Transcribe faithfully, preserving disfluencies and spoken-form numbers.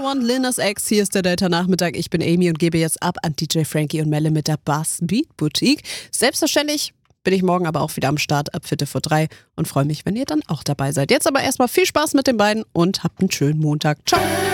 One, Lil Nas X, hier ist der Delta-Nachmittag. Ich bin Amy und gebe jetzt ab an D J Frankie und Melle mit der Bass Beat Boutique. Selbstverständlich bin ich morgen aber auch wieder am Start ab Viertel vor drei und freue mich, wenn ihr dann auch dabei seid. Jetzt aber erstmal viel Spaß mit den beiden und habt einen schönen Montag. Ciao!